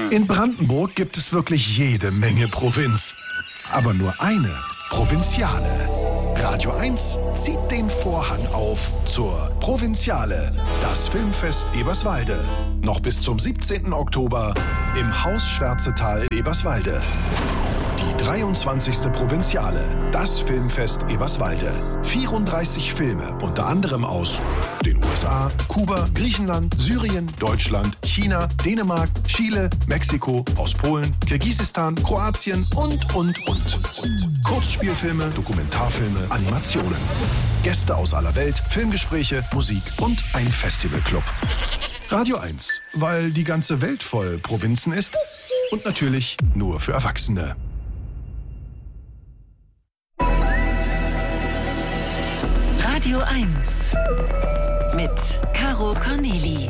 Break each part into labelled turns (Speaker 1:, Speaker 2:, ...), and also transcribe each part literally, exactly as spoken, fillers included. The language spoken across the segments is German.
Speaker 1: In Brandenburg gibt es wirklich jede Menge Provinz. Aber nur eine Provinziale. Radio eins zieht den Vorhang auf zur Provinziale, das Filmfest Eberswalde. Noch bis zum siebzehnten Oktober im Haus Schwärzetal Eberswalde. Die dreiundzwanzigste Provinziale, das Filmfest Eberswalde. vierunddreißig Filme, unter anderem aus den U S A, Kuba, Griechenland, Syrien, Deutschland, China, Dänemark, Chile, Mexiko, aus Polen, Kirgisistan, Kroatien und, und, und. Kurzspielfilme, Dokumentarfilme, Animationen. Gäste aus aller Welt, Filmgespräche, Musik und ein Festivalclub. Radio eins, weil die ganze Welt voll Provinzen ist und natürlich nur für Erwachsene.
Speaker 2: Radio eins mit Caro Corneli.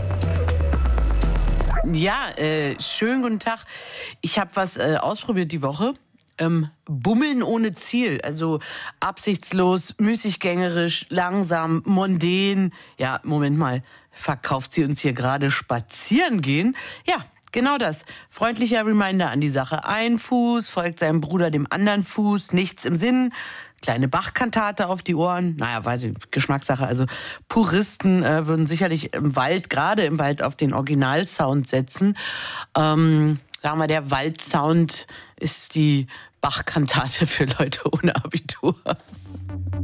Speaker 3: Ja, äh, schönen guten Tag. Ich habe was äh, ausprobiert die Woche. Ähm, Bummeln ohne Ziel, also absichtslos, müßiggängerisch, langsam, mondän. Ja, Moment mal, verkauft sie uns hier gerade spazieren gehen? Ja, genau das. Freundlicher Reminder an die Sache. Ein Fuß folgt seinem Bruder dem anderen Fuß, nichts im Sinn. Kleine Bach-Kantate auf die Ohren. Naja, weiß ich, Geschmackssache. Also Puristen äh, würden sicherlich im Wald, gerade im Wald, auf den Originalsound setzen. Ähm, sagen wir, der Waldsound ist die Bach-Kantate für Leute ohne Abitur.